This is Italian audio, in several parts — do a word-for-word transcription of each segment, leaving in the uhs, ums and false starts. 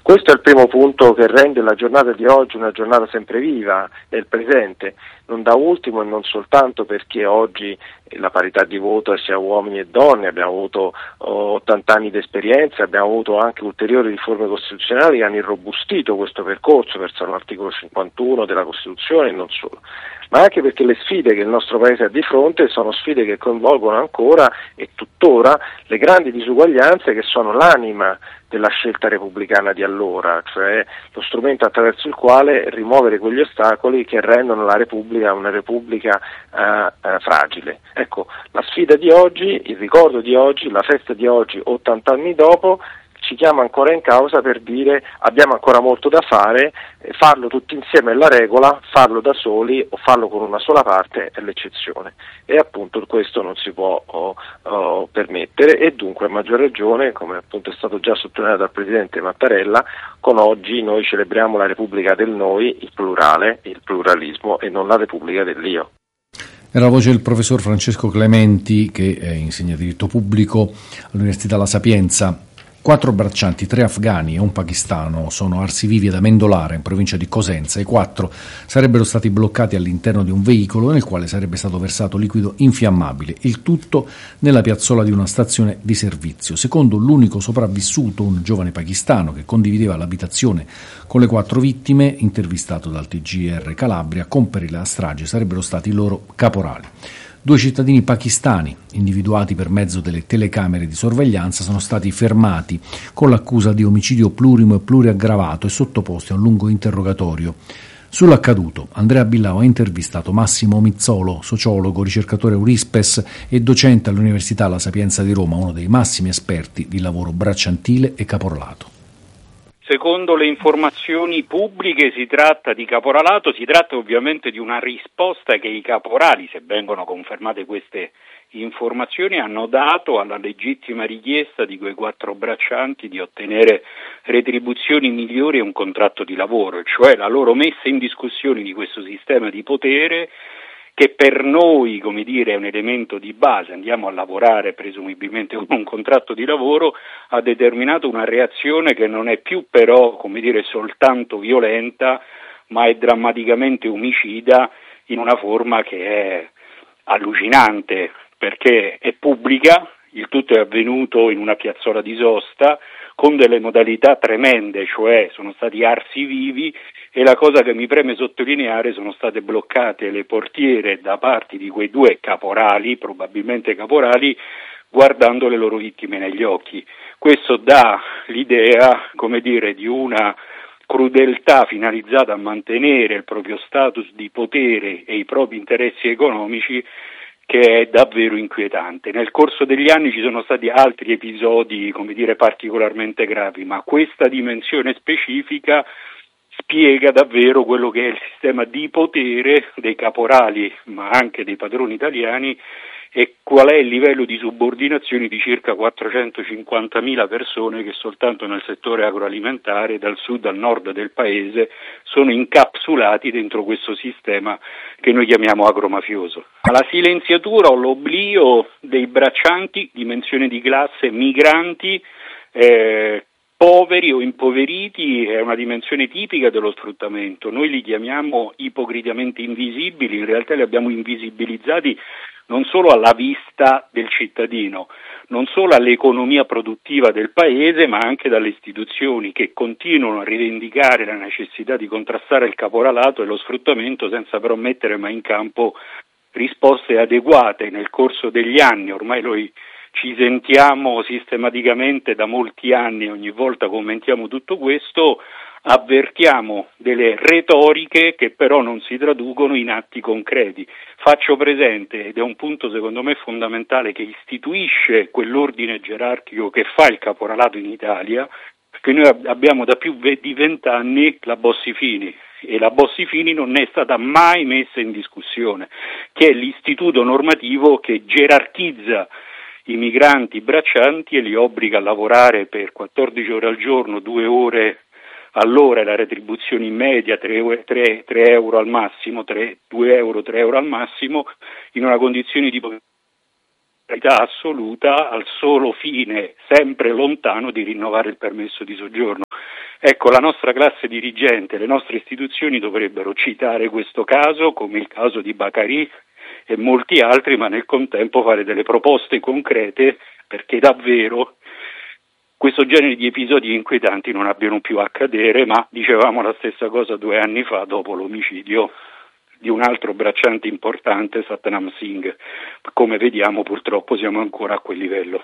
Questo è il primo punto che rende la giornata di oggi una giornata sempre viva nel presente, non da ultimo e non soltanto perché oggi la parità di voto sia uomini e donne, abbiamo avuto ottanta anni di esperienza, abbiamo avuto anche ulteriori riforme costituzionali che hanno irrobustito questo percorso verso l'articolo cinquantuno della Costituzione e non solo, ma anche perché le sfide che il nostro Paese ha di fronte sono sfide che coinvolgono ancora e tuttora le grandi disuguaglianze che sono l'anima della scelta repubblicana di allora, cioè lo strumento attraverso il quale rimuovere quegli ostacoli che rendono la Repubblica una Repubblica eh, eh, fragile. Ecco, la sfida di oggi, il ricordo di oggi, la festa di oggi, ottanta anni dopo, ci chiama ancora in causa per dire abbiamo ancora molto da fare, farlo tutti insieme è la regola, farlo da soli o farlo con una sola parte è l'eccezione e appunto questo non si può oh, oh, permettere e dunque a maggior ragione, come appunto è stato già sottolineato dal Presidente Mattarella, con oggi noi celebriamo la Repubblica del noi, il plurale, il pluralismo e non la Repubblica dell'io. Era la voce del professor Francesco Clementi che insegna diritto pubblico all'Università La Sapienza. Quattro braccianti, tre afghani e un pakistano sono arsi vivi ad Amendolara, in provincia di Cosenza. I quattro sarebbero stati bloccati all'interno di un veicolo nel quale sarebbe stato versato liquido infiammabile, il tutto nella piazzola di una stazione di servizio. Secondo l'unico sopravvissuto, un giovane pakistano che condivideva l'abitazione con le quattro vittime, intervistato dal T G R Calabria, a compiere la strage sarebbero stati i loro caporali. Due cittadini pakistani, individuati per mezzo delle telecamere di sorveglianza, sono stati fermati con l'accusa di omicidio plurimo e pluriaggravato e sottoposti a un lungo interrogatorio. Sull'accaduto, Andrea Billao ha intervistato Massimo Mizzolo, sociologo, ricercatore Eurispes e docente all'Università La Sapienza di Roma, uno dei massimi esperti di lavoro bracciantile e caporalato. Secondo le informazioni pubbliche si tratta di caporalato, si tratta ovviamente di una risposta che i caporali, se vengono confermate queste informazioni, hanno dato alla legittima richiesta di quei quattro braccianti di ottenere retribuzioni migliori e un contratto di lavoro, cioè la loro messa in discussione di questo sistema di potere che per noi, come dire, è un elemento di base, andiamo a lavorare presumibilmente con un contratto di lavoro, ha determinato una reazione che non è più però, come dire, soltanto violenta, ma è drammaticamente omicida in una forma che è allucinante, perché è pubblica, il tutto è avvenuto in una piazzola di sosta, con delle modalità tremende, cioè sono stati arsi vivi e la cosa che mi preme sottolineare sono state bloccate le portiere da parte di quei due caporali, probabilmente caporali, guardando le loro vittime negli occhi. Questo dà l'idea, come dire, di una crudeltà finalizzata a mantenere il proprio status di potere e i propri interessi economici che è davvero inquietante. Nel corso degli anni ci sono stati altri episodi, come dire, particolarmente gravi, ma questa dimensione specifica spiega davvero quello che è il sistema di potere dei caporali, ma anche dei padroni italiani, e qual è il livello di subordinazione di circa quattrocentocinquantamila persone che soltanto nel settore agroalimentare, dal sud al nord del paese, sono incapsulati dentro questo sistema che noi chiamiamo agromafioso. Alla silenziatura o l'oblio dei braccianti, dimensione di classe, migranti, eh, poveri o impoveriti, è una dimensione tipica dello sfruttamento. Noi li chiamiamo ipocritamente invisibili, in realtà li abbiamo invisibilizzati non solo alla vista del cittadino, non solo all'economia produttiva del paese, ma anche dalle istituzioni che continuano a rivendicare la necessità di contrastare il caporalato e lo sfruttamento senza però mettere mai in campo risposte adeguate. Nel corso degli anni, ormai noi ci sentiamo sistematicamente da molti anni, ogni volta commentiamo tutto questo, avvertiamo delle retoriche che però non si traducono in atti concreti. Faccio presente, ed è un punto secondo me fondamentale che istituisce quell'ordine gerarchico che fa il caporalato in Italia, che noi abbiamo da più di vent'anni la Bossi-Fini, e la Bossi-Fini non è stata mai messa in discussione, che è l'istituto normativo che gerarchizza i migranti braccianti e li obbliga a lavorare per quattordici ore al giorno, due ore all'ora, la retribuzione in media tre euro al massimo, tre, due euro, tre euro al massimo, in una condizione di povertà assoluta, al solo fine, sempre lontano, di rinnovare il permesso di soggiorno. Ecco, la nostra classe dirigente, le nostre istituzioni dovrebbero citare questo caso come il caso di Bacari e molti altri, ma nel contempo fare delle proposte concrete perché davvero questo genere di episodi inquietanti non abbiano più a accadere. Ma dicevamo la stessa cosa due anni fa dopo l'omicidio di un altro bracciante importante, Satnam Singh. Come vediamo purtroppo siamo ancora a quel livello.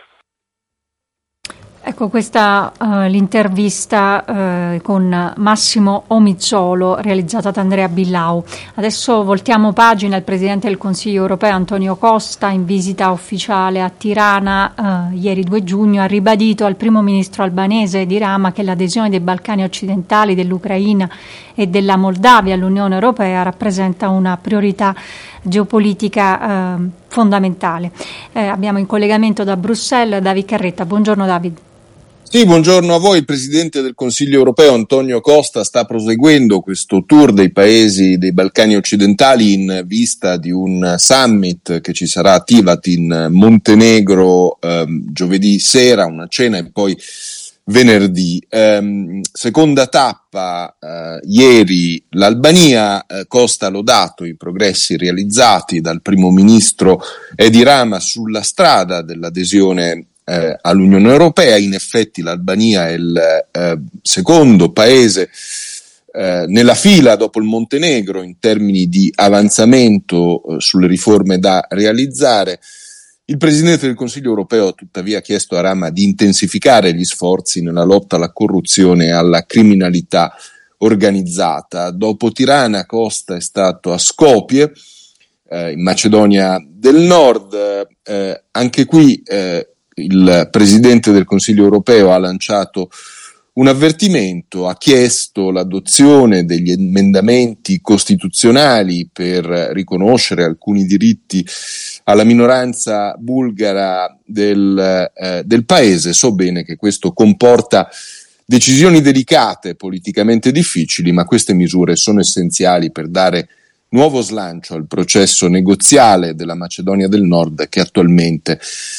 Ecco, questa uh, l'intervista uh, con Massimo Omizzolo realizzata da Andrea Billau. Adesso voltiamo pagina. Il Presidente del Consiglio europeo Antonio Costa, in visita ufficiale a Tirana uh, ieri due giugno, ha ribadito al primo ministro albanese Edi Rama che l'adesione dei Balcani occidentali, dell'Ucraina e della Moldavia all'Unione europea rappresenta una priorità geopolitica uh, fondamentale. Eh, abbiamo in collegamento da Bruxelles David Carretta. Buongiorno David. Sì, buongiorno a voi. Il Presidente del Consiglio europeo Antonio Costa sta proseguendo questo tour dei paesi dei Balcani occidentali in vista di un summit che ci sarà a Tivat in Montenegro ehm, giovedì sera, una cena e poi venerdì. Ehm, seconda tappa, eh, ieri l'Albania. eh, Costa ha lodato i progressi realizzati dal primo ministro Edi Rama sulla strada dell'adesione Eh, all'Unione Europea. In effetti l'Albania è il eh, secondo paese eh, nella fila dopo il Montenegro in termini di avanzamento eh, sulle riforme da realizzare. Il Presidente del Consiglio europeo ha tuttavia chiesto a Rama di intensificare gli sforzi nella lotta alla corruzione e alla criminalità organizzata. Dopo Tirana, Costa è stato a Skopje, eh, in Macedonia del Nord. Eh, anche qui eh, il Presidente del Consiglio europeo ha lanciato un avvertimento, ha chiesto l'adozione degli emendamenti costituzionali per riconoscere alcuni diritti alla minoranza bulgara del, eh, del paese. So bene che questo comporta decisioni delicate, politicamente difficili, ma queste misure sono essenziali per dare nuovo slancio al processo negoziale della Macedonia del Nord, che attualmente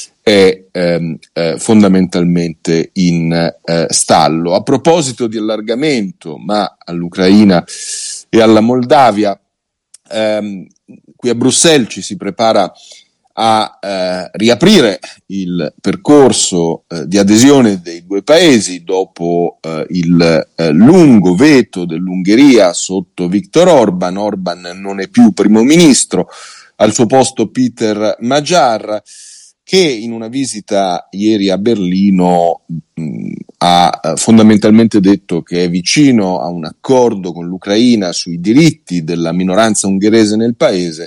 è ehm, eh, fondamentalmente in eh, stallo. A proposito di allargamento, ma all'Ucraina e alla Moldavia, ehm, qui a Bruxelles ci si prepara a eh, riaprire il percorso eh, di adesione dei due paesi dopo eh, il eh, lungo veto dell'Ungheria sotto Viktor Orban. Orban non è più primo ministro, al suo posto Peter Magyar, che in una visita ieri a Berlino mh, ha eh, fondamentalmente detto che è vicino a un accordo con l'Ucraina sui diritti della minoranza ungherese nel paese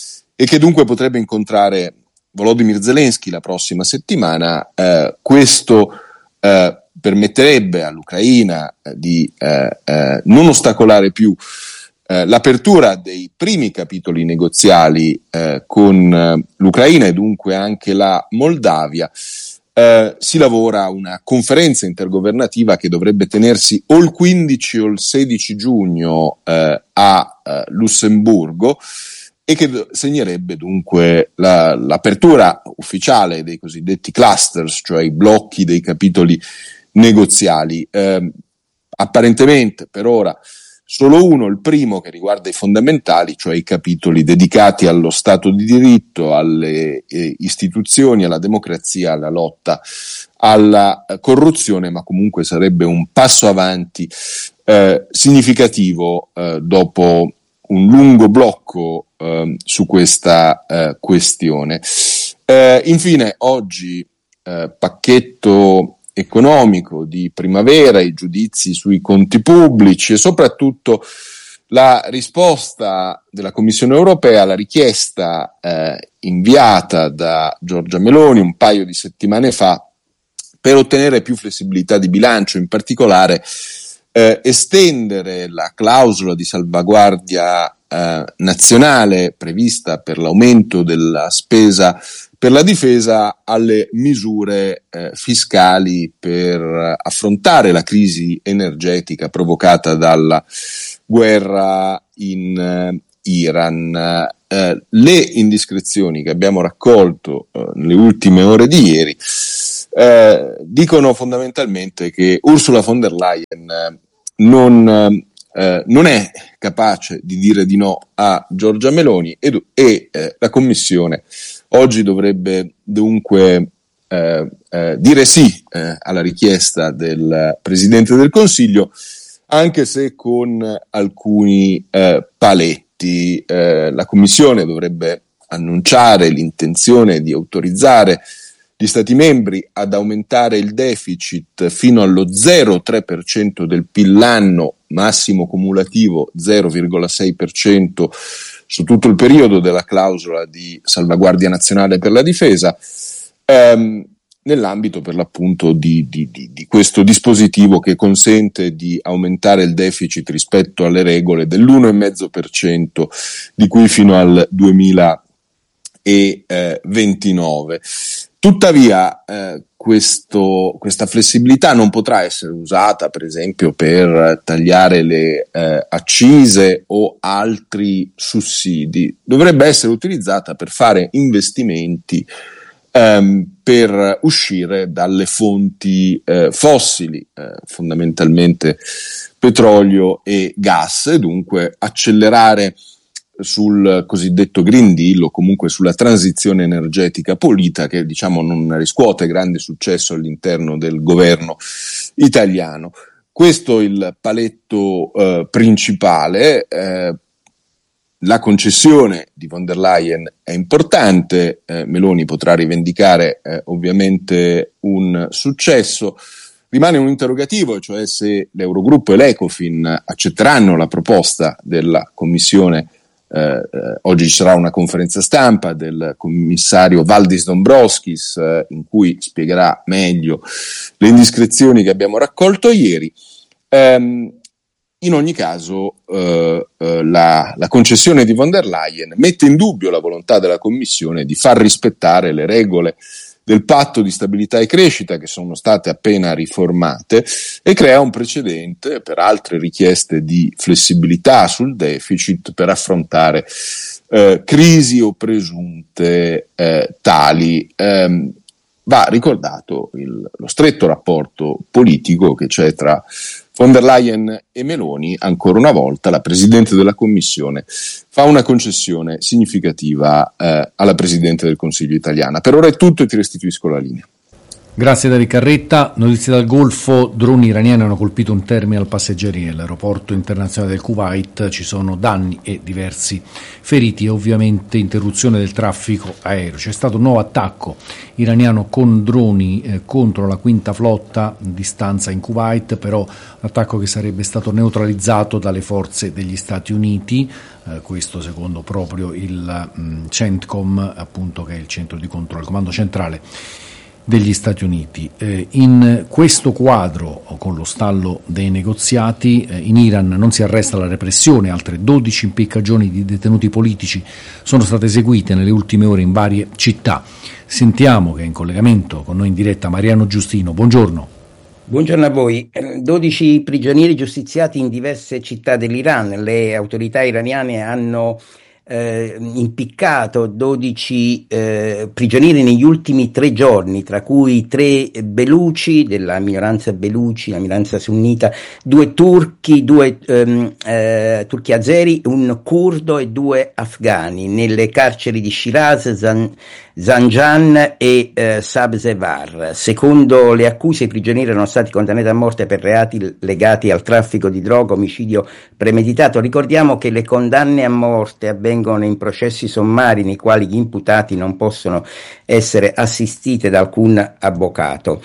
e che dunque potrebbe incontrare Volodymyr Zelensky la prossima settimana. Eh, questo eh, permetterebbe all'Ucraina eh, di eh, eh, non ostacolare più Eh, l'apertura dei primi capitoli negoziali eh, con eh, l'Ucraina e dunque anche la Moldavia. Eh, si lavora a una conferenza intergovernativa che dovrebbe tenersi o il quindici o il sedici giugno eh, a eh, Lussemburgo e che d- segnerebbe dunque la, l'apertura ufficiale dei cosiddetti clusters, cioè i blocchi dei capitoli negoziali. Eh, apparentemente per ora solo uno, il primo, che riguarda i fondamentali, cioè i capitoli dedicati allo Stato di diritto, alle eh, istituzioni, alla democrazia, alla lotta alla eh, corruzione, ma comunque sarebbe un passo avanti eh, significativo eh, dopo un lungo blocco eh, su questa eh, questione. Eh, infine, oggi eh, pacchetto economico di primavera, i giudizi sui conti pubblici e soprattutto la risposta della Commissione europea alla richiesta eh, inviata da Giorgia Meloni un paio di settimane fa per ottenere più flessibilità di bilancio, in particolare eh, estendere la clausola di salvaguardia eh, nazionale prevista per l'aumento della spesa per la difesa alle misure eh, fiscali per affrontare la crisi energetica provocata dalla guerra in eh, Iran. Eh, le indiscrezioni che abbiamo raccolto eh, nelle ultime ore di ieri eh, dicono fondamentalmente che Ursula von der Leyen eh, non, eh, non è capace di dire di no a Giorgia Meloni ed, e eh, la Commissione oggi dovrebbe dunque eh, eh, dire sì eh, alla richiesta del Presidente del Consiglio, anche se con alcuni eh, paletti. Eh, la Commissione dovrebbe annunciare l'intenzione di autorizzare gli Stati membri ad aumentare il deficit fino allo zero virgola tre per cento del P I L l'anno, massimo cumulativo zero virgola sei per cento su tutto il periodo della clausola di salvaguardia nazionale per la difesa, ehm, nell'ambito per l'appunto di, di, di, di questo dispositivo che consente di aumentare il deficit rispetto alle regole dell'uno virgola cinque per cento di qui fino al duemilaventinove. Tuttavia eh, questo, questa flessibilità non potrà essere usata per esempio per tagliare le eh, accise o altri sussidi, dovrebbe essere utilizzata per fare investimenti ehm, per uscire dalle fonti eh, fossili, eh, fondamentalmente petrolio e gas, e dunque accelerare sul cosiddetto Green Deal o comunque sulla transizione energetica pulita, che diciamo non riscuote grande successo all'interno del governo italiano. Questo è il paletto eh, principale. Eh, la concessione di von der Leyen è importante, eh, Meloni potrà rivendicare eh, ovviamente un successo. Rimane un interrogativo, cioè se l'Eurogruppo e l'Ecofin accetteranno la proposta della Commissione. Eh, eh, oggi ci sarà una conferenza stampa del commissario Valdis Dombrovskis eh, in cui spiegherà meglio le indiscrezioni che abbiamo raccolto ieri. Ehm, in ogni caso eh, eh, la, la concessione di von der Leyen mette in dubbio la volontà della Commissione di far rispettare le regole del patto di stabilità e crescita, che sono state appena riformate, e crea un precedente per altre richieste di flessibilità sul deficit per affrontare eh, crisi o presunte eh, tali. Eh, va ricordato il, lo stretto rapporto politico che c'è tra von der Leyen e Meloni. Ancora una volta la Presidente della Commissione fa una concessione significativa eh, alla Presidente del Consiglio italiana. Per ora è tutto e ti restituisco la linea. Grazie David Carretta. Notizie dal Golfo: droni iraniani hanno colpito un terminal passeggeri nell'aeroporto internazionale del Kuwait, ci sono danni e diversi feriti e ovviamente interruzione del traffico aereo. C'è stato un nuovo attacco iraniano con droni eh, contro la quinta flotta di stanza in Kuwait, però l'attacco che sarebbe stato neutralizzato dalle forze degli Stati Uniti, eh, questo secondo proprio il mh, CENTCOM, appunto, che è il centro di controllo, il comando centrale degli Stati Uniti. Eh, in questo quadro, con lo stallo dei negoziati, eh, in Iran non si arresta la repressione, altre dodici impiccagioni di detenuti politici sono state eseguite nelle ultime ore in varie città. Sentiamo che è in collegamento con noi in diretta Mariano Giustino. Buongiorno. Buongiorno a voi. dodici prigionieri giustiziati in diverse città dell'Iran. Le autorità iraniane hanno Eh, impiccato dodici eh, prigionieri negli ultimi tre giorni, tra cui tre beluci della minoranza beluci, la minoranza sunnita, due turchi, due ehm, eh, turchi azeri, un curdo e due afghani, nelle carceri di Shiraz, Zan, Zanjan e eh, Sabzevar. Secondo le accuse, i prigionieri erano stati condannati a morte per reati legati al traffico di droga, omicidio premeditato. Ricordiamo che le condanne a morte avvengono in processi sommari nei quali gli imputati non possono essere assistiti da alcun avvocato.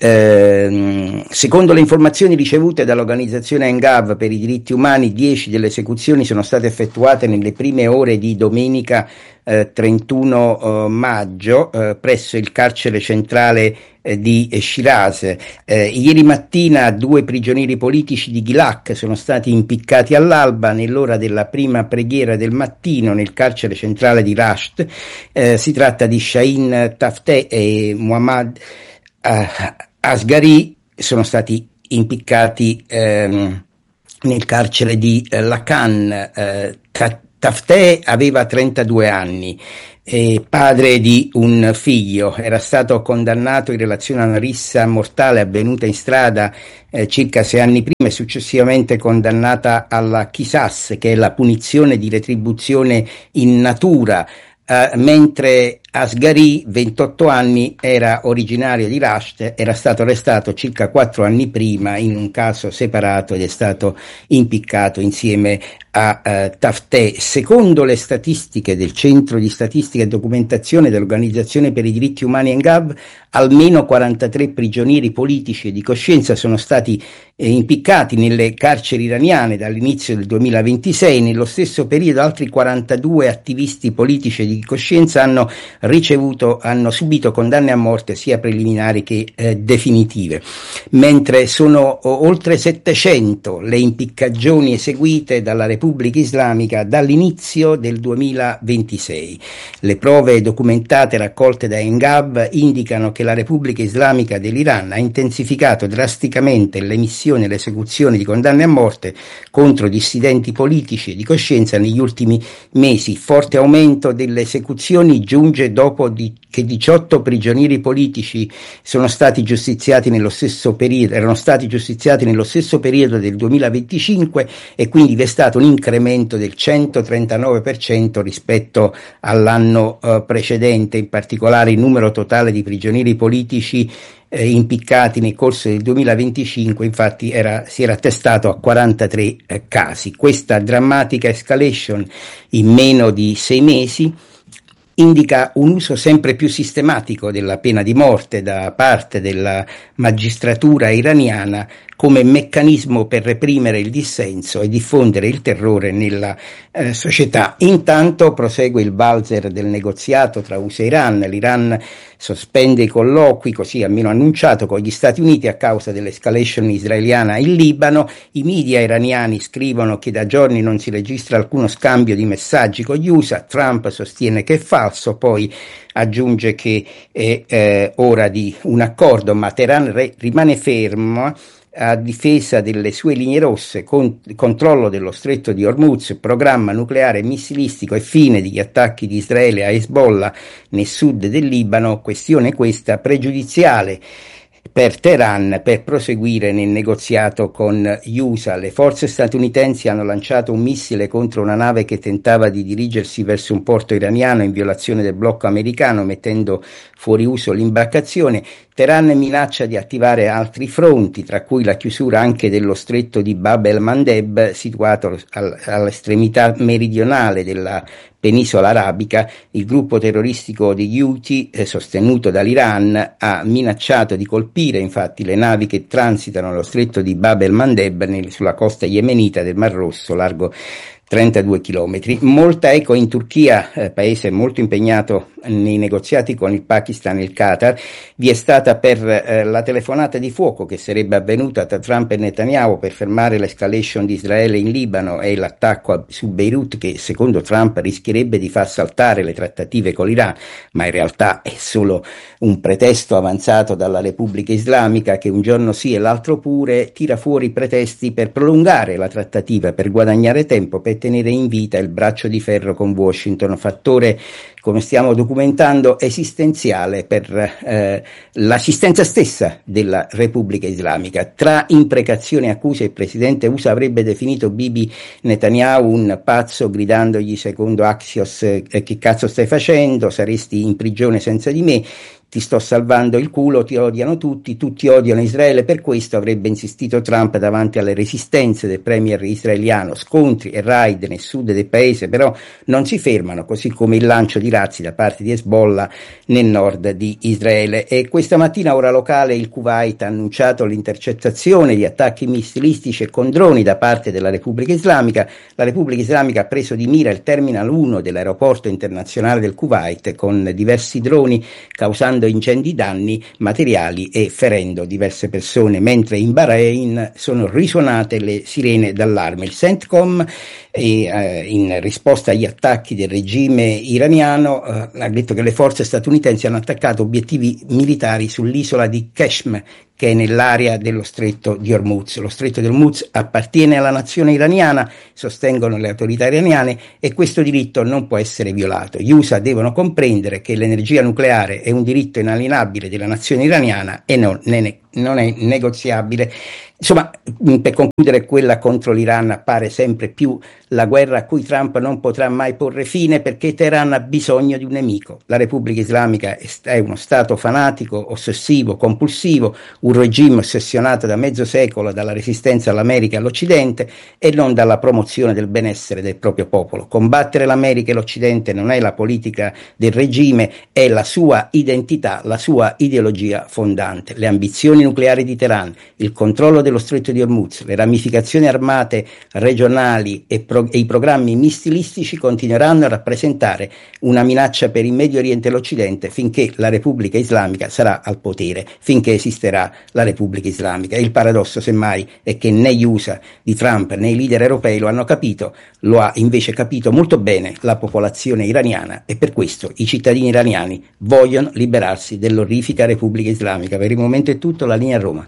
Eh, secondo le informazioni ricevute dall'organizzazione Engav per i diritti umani, dieci delle esecuzioni sono state effettuate nelle prime ore di domenica eh, trentuno eh, maggio eh, presso il carcere centrale eh, di Shiraz. Eh, ieri mattina due prigionieri politici di Gilak sono stati impiccati all'alba nell'ora della prima preghiera del mattino nel carcere centrale di Rasht. Eh, si tratta di Shahin Tafteh e Muhammad eh, Asghari, sono stati impiccati ehm, nel carcere di eh, Lakan. Eh, Tafteh aveva trentadue anni, eh, padre di un figlio, era stato condannato in relazione a una rissa mortale avvenuta in strada eh, circa sei anni prima e successivamente condannata alla qisas, che è la punizione di retribuzione in natura, eh, mentre Asghari, ventotto anni, era originario di Rasht, era stato arrestato circa quattro anni prima in un caso separato ed è stato impiccato insieme a uh, Tafteh. Secondo le statistiche del Centro di Statistica e Documentazione dell'Organizzazione per i Diritti Umani Engav, almeno quarantatré prigionieri politici e di coscienza sono stati eh, impiccati nelle carceri iraniane dall'inizio del duemilaventisei. Nello stesso periodo altri quarantadue attivisti politici e di coscienza hanno ricevuto, hanno subito condanne a morte sia preliminari che eh, definitive, mentre sono o, oltre settecento le impiccagioni eseguite dalla Repubblica Islamica dall'inizio del duemilaventisei. Le prove documentate raccolte da Engav indicano che la Repubblica Islamica dell'Iran ha intensificato drasticamente l'emissione e l'esecuzione di condanne a morte contro dissidenti politici e di coscienza negli ultimi mesi. Forte aumento delle esecuzioni giunge dopo di, che diciotto prigionieri politici sono stati giustiziati nello stesso periodo, erano stati giustiziati nello stesso periodo del duemilaventicinque, e quindi vi è stato un incremento del centotrentanove per cento rispetto all'anno eh, precedente. In particolare il numero totale di prigionieri politici eh, impiccati nel corso del duemilaventicinque infatti era, si era attestato a quarantatré eh, casi. Questa drammatica escalation in meno di sei mesi indica un uso sempre più sistematico della pena di morte da parte della magistratura iraniana come meccanismo per reprimere il dissenso e diffondere il terrore nella eh, società. Intanto prosegue il valzer del negoziato tra U S A e Iran. L'Iran sospende i colloqui, così almeno annunciato, con gli Stati Uniti a causa dell'escalation israeliana in Libano. I media iraniani scrivono che da giorni non si registra alcuno scambio di messaggi con gli U S A. Trump sostiene che è falso, poi aggiunge che è eh, ora di un accordo, ma Teheran re- rimane fermo a difesa delle sue linee rosse, con controllo dello stretto di Hormuz, programma nucleare missilistico e fine degli attacchi di Israele a Hezbollah nel sud del Libano, questione questa pregiudiziale per Teheran per proseguire nel negoziato con gli U S A. Le forze statunitensi hanno lanciato un missile contro una nave che tentava di dirigersi verso un porto iraniano in violazione del blocco americano, mettendo fuori uso l'imbarcazione. Teheran minaccia di attivare altri fronti, tra cui la chiusura anche dello stretto di Bab el-Mandeb, situato al, all'estremità meridionale della penisola arabica. Il gruppo terroristico degli Houthi, eh, sostenuto dall'Iran, ha minacciato di colpire infatti le navi che transitano lo stretto di Bab el-Mandeb nel, sulla costa yemenita del Mar Rosso, largo trentadue chilometri. Molta eco in Turchia, eh, paese molto impegnato nei negoziati con il Pakistan e il Qatar. Vi è stata per eh, la telefonata di fuoco che sarebbe avvenuta tra Trump e Netanyahu per fermare l'escalation di Israele in Libano e l'attacco a, su Beirut, che secondo Trump rischierebbe di far saltare le trattative con l'Iran, ma in realtà è solo un pretesto avanzato dalla Repubblica Islamica, che un giorno sì e l'altro pure tira fuori pretesti per prolungare la trattativa, per guadagnare tempo, per tenere in vita il braccio di ferro con Washington, fattore, come stiamo documentando, esistenziale per eh, l'assistenza stessa della Repubblica Islamica. Tra imprecazioni e accuse, il presidente U S A avrebbe definito Bibi Netanyahu un pazzo, gridandogli, secondo Axios, eh, che cazzo stai facendo, saresti in prigione senza di me, ti sto salvando il culo, ti odiano tutti, tutti odiano Israele. Per questo avrebbe insistito Trump davanti alle resistenze del premier israeliano. Scontri e raid nel sud del paese però non si fermano, così come il lancio di razzi da parte di Hezbollah nel nord di Israele. E questa mattina, ora locale, il Kuwait ha annunciato l'intercettazione di attacchi missilistici e con droni da parte della Repubblica Islamica. La Repubblica Islamica ha preso di mira il terminal uno dell'aeroporto internazionale del Kuwait con diversi droni, causando incendi, danni materiali e ferendo diverse persone, mentre in Bahrain sono risuonate le sirene d'allarme. Il CENTCOM, e, eh, in risposta agli attacchi del regime iraniano, eh, ha detto che le forze statunitensi hanno attaccato obiettivi militari sull'isola di Keshm, che è nell'area dello stretto di Hormuz. Lo stretto di Hormuz appartiene alla nazione iraniana, sostengono le autorità iraniane, e questo diritto non può essere violato. Gli U S A devono comprendere che l'energia nucleare è un diritto inalienabile della nazione iraniana e non, ne, non è negoziabile. Insomma, per concludere, quella contro l'Iran appare sempre più la guerra a cui Trump non potrà mai porre fine, perché Teheran ha bisogno di un nemico. La Repubblica Islamica è uno stato fanatico, ossessivo, compulsivo, un regime ossessionato da mezzo secolo dalla resistenza all'America e all'Occidente e non dalla promozione del benessere del proprio popolo. Combattere l'America e l'Occidente non è la politica del regime, è la sua identità, la sua ideologia fondante. Le ambizioni nucleari di Teheran, il controllo dello stretto di Hormuz, le ramificazioni armate regionali e, pro- e i programmi missilistici continueranno a rappresentare una minaccia per il Medio Oriente e l'Occidente finché la Repubblica Islamica sarà al potere, finché esisterà la Repubblica Islamica. E il paradosso, semmai, è che né gli U S A di Trump né i leader europei lo hanno capito, lo ha invece capito molto bene la popolazione iraniana, e per questo i cittadini iraniani vogliono liberarsi dell'orrifica Repubblica Islamica. Per il momento è tutto, la linea a Roma.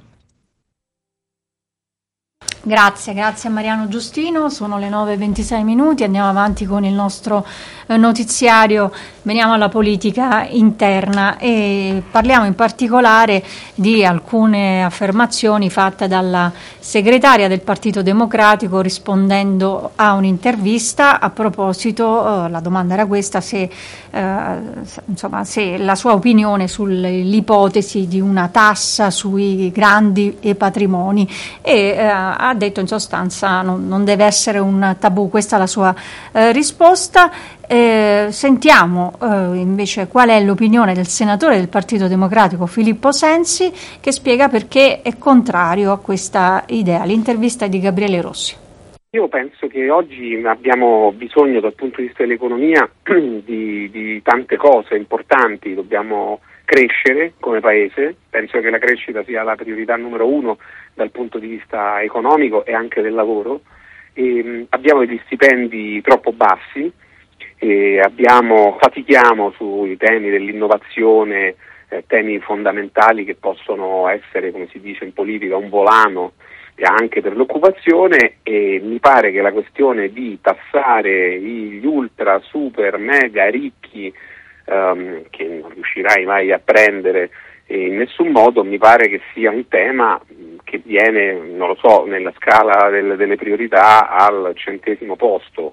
Grazie, grazie a Mariano Giustino, sono le nove e ventisei minuti, andiamo avanti con il nostro eh, notiziario, veniamo alla politica interna e parliamo in particolare di alcune affermazioni fatte dalla segretaria del Partito Democratico rispondendo a un'intervista. A proposito, eh, la domanda era questa, se, eh, insomma, se la sua opinione sull'ipotesi di una tassa sui grandi patrimoni, e eh, ha detto in sostanza non, non deve essere un tabù. Questa è la sua eh, risposta. Eh, sentiamo eh, invece qual è l'opinione del senatore del Partito Democratico Filippo Sensi, che spiega perché è contrario a questa idea. L'intervista è di Gabriele Rossi. Io penso che oggi abbiamo bisogno dal punto di vista dell'economia di, di tante cose importanti. Dobbiamo crescere come paese, penso che la crescita sia la priorità numero uno dal punto di vista economico e anche del lavoro. E, mh, abbiamo degli stipendi troppo bassi, e abbiamo, fatichiamo sui temi dell'innovazione, eh, temi fondamentali che possono essere, come si dice in politica, un volano anche per l'occupazione, e mi pare che la questione di tassare gli ultra, super, mega ricchi um, che non riuscirai mai a prendere in nessun modo, mi pare che sia un tema che viene, non lo so, nella scala del, delle priorità al centesimo posto.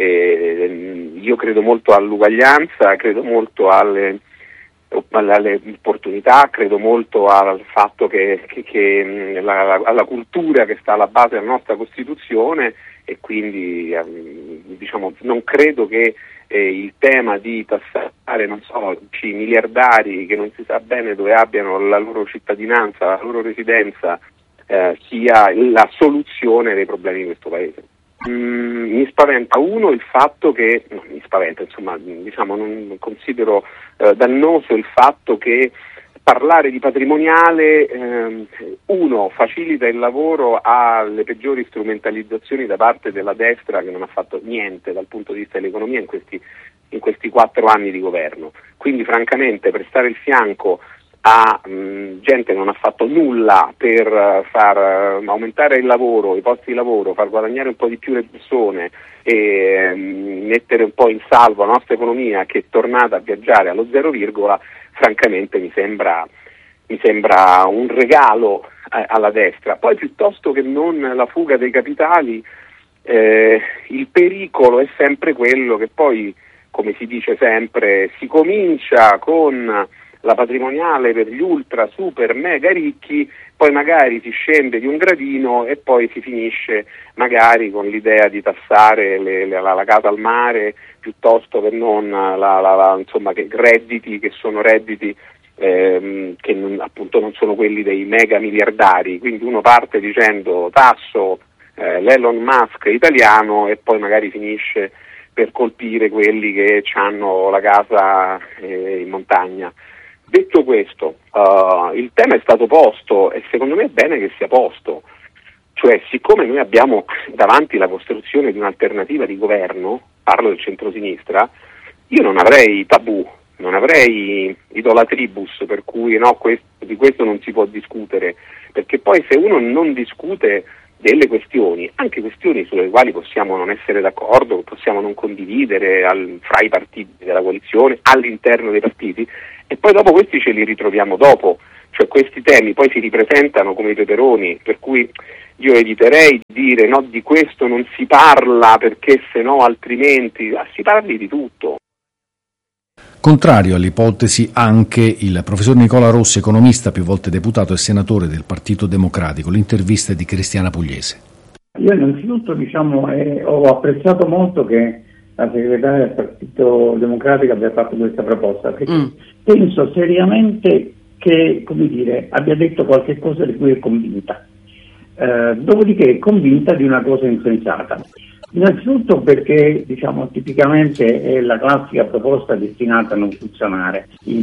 Eh, io credo molto all'uguaglianza, credo molto alle alle opportunità, credo molto al fatto che, che, che la, la, alla cultura che sta alla base della nostra Costituzione, e quindi eh, diciamo non credo che eh, il tema di tassare, non so, i miliardari che non si sa bene dove abbiano la loro cittadinanza, la loro residenza, eh, sia la soluzione dei problemi di questo Paese. Mm, mi spaventa uno il fatto che, no, mi spaventa, insomma, diciamo, non considero eh, dannoso il fatto che parlare di patrimoniale, eh, uno, facilita il lavoro alle peggiori strumentalizzazioni da parte della destra, che non ha fatto niente dal punto di vista dell'economia in questi, in questi quattro anni di governo. Quindi francamente prestare il fianco a mh, gente che non ha fatto nulla per uh, far uh, aumentare il lavoro, i posti di lavoro, far guadagnare un po' di più le persone e mh, mettere un po' in salvo la nostra economia, che è tornata a viaggiare allo zero virgola, francamente mi sembra, mi sembra un regalo eh, alla destra. Poi piuttosto che non la fuga dei capitali, eh, il pericolo è sempre quello che poi, come si dice sempre, si comincia con la patrimoniale per gli ultra, super, mega ricchi, poi magari si scende di un gradino e poi si finisce magari con l'idea di tassare le, le, la, la casa al mare, piuttosto che non la, la, la, insomma, che redditi che sono redditi ehm, che non, appunto non sono quelli dei mega miliardari. Quindi uno parte dicendo tasso eh, l'Elon Musk italiano e poi magari finisce per colpire quelli che hanno la casa eh, in montagna. Detto questo, uh, il tema è stato posto e secondo me è bene che sia posto, cioè siccome noi abbiamo davanti la costruzione di un'alternativa di governo, parlo del centrosinistra, io non avrei tabù non avrei idolatribus per cui no, questo, di questo non si può discutere, perché poi se uno non discute delle questioni, anche questioni sulle quali possiamo non essere d'accordo, possiamo non condividere al, fra i partiti della coalizione, all'interno dei partiti, e poi dopo questi ce li ritroviamo dopo, cioè questi temi poi si ripresentano come i peperoni, per cui io eviterei di dire no, di questo non si parla perché se no altrimenti, ah, si parli di tutto. Contrario all'ipotesi anche il professor Nicola Rossi, economista, più volte deputato e senatore del Partito Democratico. L'intervista è di Cristiana Pugliese. Io innanzitutto diciamo, eh, ho apprezzato molto che la segretaria del Partito Democratico abbia fatto questa proposta, perché mm. penso seriamente che, come dire, abbia detto qualche cosa di cui è convinta. Eh, dopodiché è convinta di una cosa insensata. Innanzitutto perché diciamo tipicamente è la classica proposta destinata a non funzionare.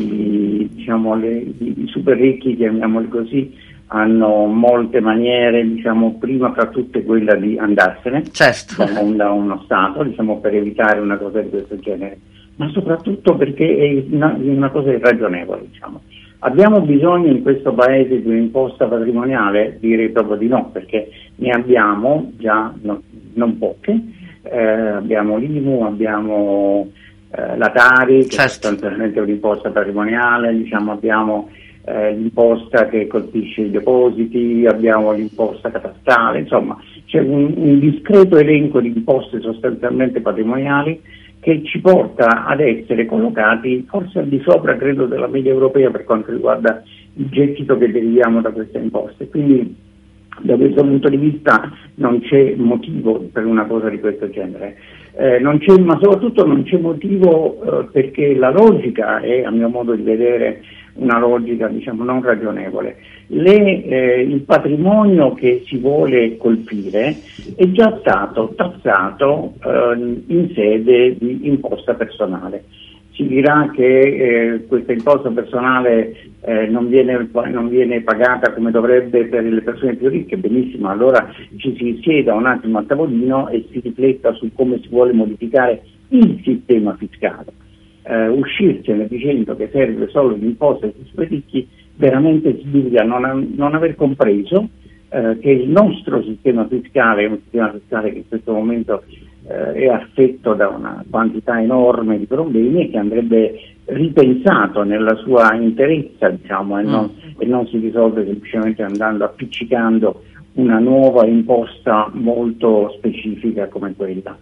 I, diciamo, le, i super ricchi, chiamiamoli così, hanno molte maniere, diciamo, prima fra tutte quella di andarsene certo. da, da uno Stato, diciamo, per evitare una cosa di questo genere, ma soprattutto perché è una, una cosa irragionevole, diciamo. Abbiamo bisogno in questo paese di un'imposta patrimoniale? Direi proprio di no, perché ne abbiamo già no, non poche, eh, abbiamo l'I M U, abbiamo eh, la Tari, che certo. è sostanzialmente un'imposta patrimoniale, diciamo, abbiamo eh, l'imposta che colpisce i depositi, abbiamo l'imposta catastale, insomma c'è un, un discreto elenco di imposte sostanzialmente patrimoniali che ci porta ad essere collocati forse al di sopra, credo, della media europea per quanto riguarda il gettito che deriviamo da queste imposte. Quindi da questo punto di vista non c'è motivo per una cosa di questo genere, eh, non c'è, ma soprattutto non c'è motivo eh, perché la logica è, a mio modo di vedere, una logica diciamo non ragionevole. Le, eh, il patrimonio che si vuole colpire è già stato tassato eh, in sede di imposta personale. Si dirà che eh, questa imposta personale eh, non viene, non viene pagata come dovrebbe per le persone più ricche, benissimo, allora ci si sieda un attimo a tavolino e si rifletta su come si vuole modificare il sistema fiscale. Uh, uscircene dicendo che serve solo l'imposta sui super ricchi veramente significa non, non aver compreso uh, che il nostro sistema fiscale è un sistema fiscale che in questo momento uh, è affetto da una quantità enorme di problemi e che andrebbe ripensato nella sua interezza, diciamo, e non, mm. e non si risolve semplicemente andando appiccicando una nuova imposta molto specifica come quella.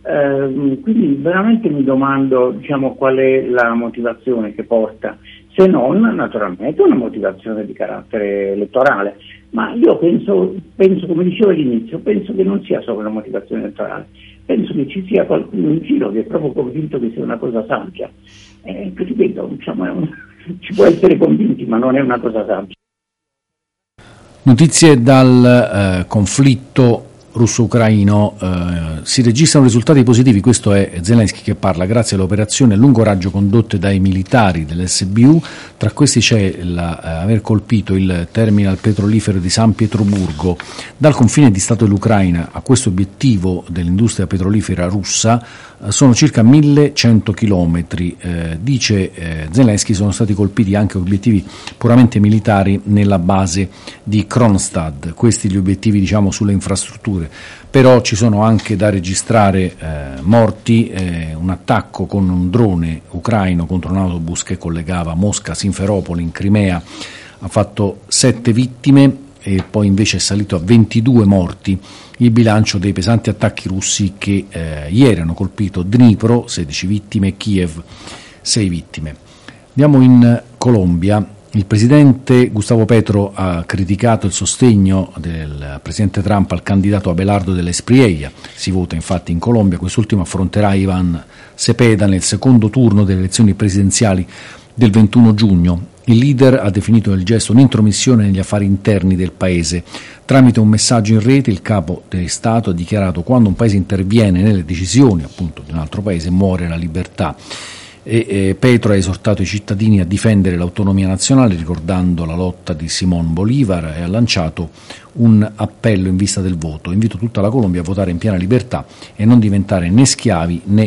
Uh, quindi veramente mi domando, diciamo, qual è la motivazione che porta, se non naturalmente una motivazione di carattere elettorale, ma io penso, penso come dicevo all'inizio, penso che non sia solo una motivazione elettorale, penso che ci sia qualcuno in giro che è proprio convinto che sia una cosa saggia, eh, che ripeto, diciamo, è un, ci può essere convinti, ma non è una cosa saggia. Notizie dal eh, conflitto russo-ucraino, eh, si registrano risultati positivi, questo è Zelensky che parla, grazie alle operazioni a lungo raggio condotte dai militari dell'S B U, tra questi c'è la, eh, aver colpito il terminal petrolifero di San Pietroburgo. Dal confine di Stato dell'Ucraina a questo obiettivo dell'industria petrolifera russa eh, sono circa millecento chilometri, eh, dice eh, Zelensky, sono stati colpiti anche obiettivi puramente militari nella base di Kronstadt, questi gli obiettivi diciamo sulle infrastrutture. Però ci sono anche da registrare eh, morti, eh, un attacco con un drone ucraino contro un autobus che collegava Mosca a Simferopoli in Crimea ha fatto sette vittime e poi invece è salito a ventidue morti il bilancio dei pesanti attacchi russi che eh, ieri hanno colpito Dnipro, sedici vittime, e Kiev, sei vittime. Andiamo in Colombia. Il presidente Gustavo Petro ha criticato il sostegno del presidente Trump al candidato Abelardo de la Espriella. Si vota infatti in Colombia, quest'ultimo affronterà Ivan Cepeda nel secondo turno delle elezioni presidenziali del ventuno giugno. Il leader ha definito il gesto un'intromissione negli affari interni del paese. Tramite un messaggio in rete il capo di Stato ha dichiarato: quando un paese interviene nelle decisioni appunto di un altro paese muore la libertà. E, e Petro ha esortato i cittadini a difendere l'autonomia nazionale ricordando la lotta di Simón Bolívar e ha lanciato un appello in vista del voto. Invito tutta la Colombia a votare in piena libertà e non diventare né schiavi né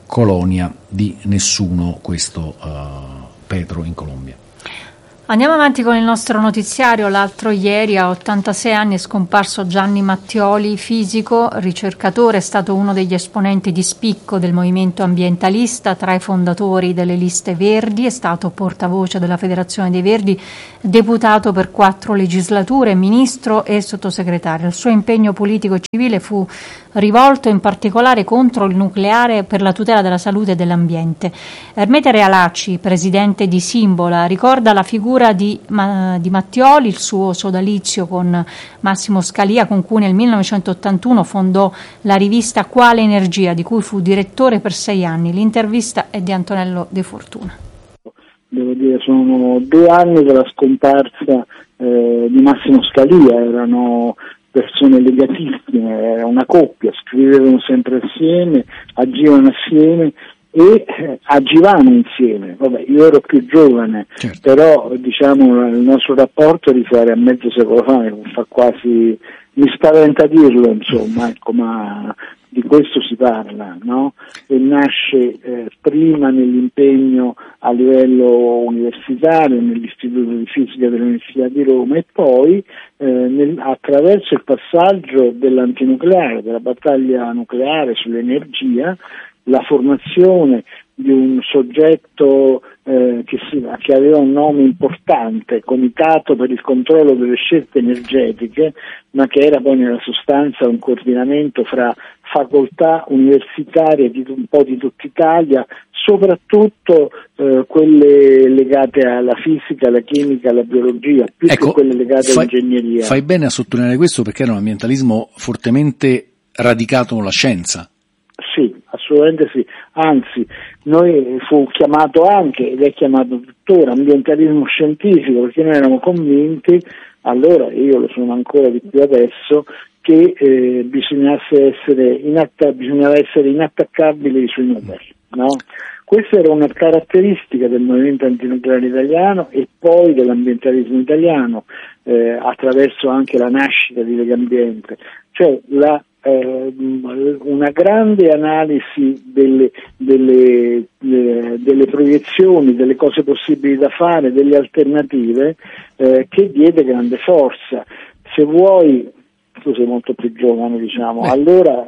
colonia di nessuno, questo uh, Petro in Colombia. Andiamo avanti con il nostro notiziario. L'altro ieri, a ottantasei anni, è scomparso Gianni Mattioli, fisico, ricercatore, è stato uno degli esponenti di spicco del movimento ambientalista, tra i fondatori delle liste Verdi, è stato portavoce della Federazione dei Verdi, deputato per quattro legislature, ministro e sottosegretario. Il suo impegno politico e civile fu rivolto in particolare contro il nucleare per la tutela della salute e dell'ambiente. Ermete Realacci, presidente di Simbola, ricorda la figura di, Ma, di Mattioli, il suo sodalizio con Massimo Scalia, con cui nel millenovecentottantuno fondò la rivista Quale Energia, di cui fu direttore per sei anni. L'intervista è di Antonello De Fortuna. Devo dire, sono due anni dalla scomparsa eh, di Massimo Scalia, erano persone legatissime, era una coppia, scrivevano sempre assieme, agivano assieme e eh, agivamo insieme. Vabbè, io ero più giovane, certo. Però diciamo il nostro rapporto risale a mezzo secolo fa, fa quasi, mi spaventa dirlo, insomma, ecco, ma di questo si parla, no? E nasce eh, prima nell'impegno a livello universitario, nell'Istituto di Fisica dell'Università di Roma, e poi eh, nel, attraverso il passaggio dell'antinucleare, della battaglia nucleare sull'energia, la formazione di un soggetto eh, che, si, che aveva un nome importante, Comitato per il controllo delle scelte energetiche, ma che era poi nella sostanza un coordinamento fra facoltà universitarie di un po' di tutta Italia, soprattutto eh, quelle legate alla fisica, alla chimica, alla biologia, più ecco, che quelle legate fai, all'ingegneria. Fai bene a sottolineare questo, perché era un ambientalismo fortemente radicato nella scienza. Sì, assolutamente sì, anzi noi fu chiamato anche, ed è chiamato tuttora, ambientalismo scientifico, perché noi eravamo convinti, allora, e io lo sono ancora di più adesso, che eh, bisognasse essere inatta- bisognava essere inattaccabili sui numeri, no? Questa era una caratteristica del movimento antinucleare italiano e poi dell'ambientalismo italiano, eh, attraverso anche la nascita di Legambiente, cioè la Eh, una grande analisi delle, delle, delle, delle proiezioni, delle cose possibili da fare, delle alternative, eh, che diede grande forza. Se vuoi, tu sei molto più giovane, diciamo, eh. allora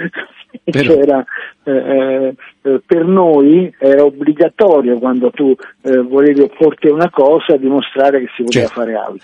c'era, eh, eh, per noi era obbligatorio, quando tu eh, volevi opporti a una cosa, dimostrare che si poteva certo. fare altro.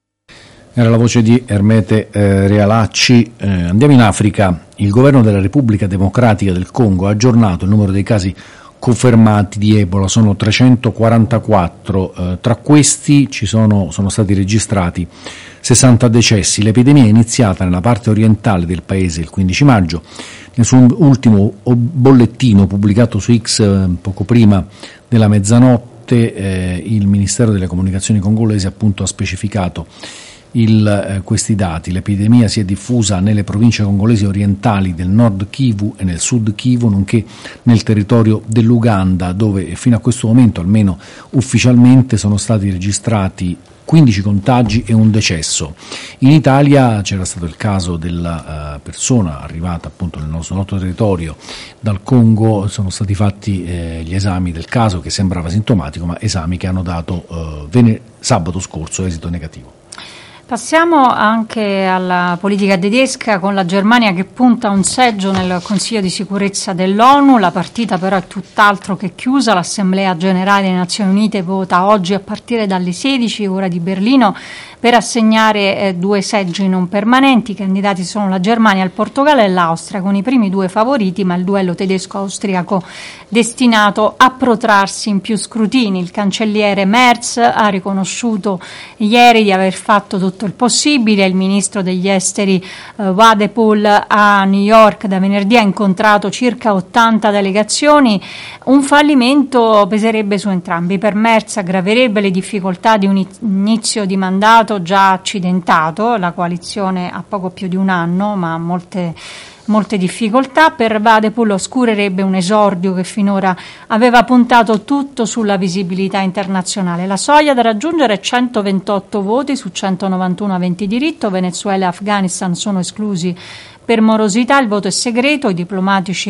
Era la voce di Ermete eh, Realacci. Eh, andiamo in Africa. Il governo della Repubblica Democratica del Congo ha aggiornato il numero dei casi confermati di Ebola, sono trecentoquarantaquattro, eh, tra questi ci sono, sono stati registrati sessanta decessi. L'epidemia è iniziata nella parte orientale del paese il quindici maggio. Nel suo ultimo bollettino pubblicato su X eh, poco prima della mezzanotte, eh, il Ministero delle Comunicazioni congolese appunto ha specificato Il, eh, questi dati. L'epidemia si è diffusa nelle province congolesi orientali del nord Kivu e nel sud Kivu, nonché nel territorio dell'Uganda, dove fino a questo momento, almeno ufficialmente, sono stati registrati quindici contagi e un decesso. In Italia c'era stato il caso della uh, persona arrivata appunto nel nostro, nostro territorio dal Congo, sono stati fatti eh, gli esami del caso, che sembrava sintomatico, ma esami che hanno dato uh, vene- sabato scorso esito negativo. Passiamo anche alla politica tedesca, con la Germania che punta a un seggio nel Consiglio di sicurezza dell'ONU. La partita però è tutt'altro che chiusa. L'Assemblea Generale delle Nazioni Unite vota oggi a partire dalle sedici, ora di Berlino, per assegnare eh, due seggi non permanenti. I candidati sono la Germania, il Portogallo e l'Austria, con i primi due favoriti, ma il duello tedesco-austriaco destinato a protrarsi in più scrutini. Il cancelliere Merz ha riconosciuto ieri di aver fatto tutto il possibile. Il ministro degli esteri eh, Wadepool a New York da venerdì ha incontrato circa ottanta delegazioni. Un fallimento peserebbe su entrambi. Per Merz aggraverebbe le difficoltà di un inizio di mandato già accidentato. La coalizione ha poco più di un anno, ma molte molte difficoltà. Per Wadepool oscurerebbe un esordio che finora aveva puntato tutto sulla visibilità internazionale. La soglia da raggiungere è centoventotto voti su centonovantuno aventi diritto. Venezuela e Afghanistan sono esclusi per morosità, il voto è segreto, i diplomatici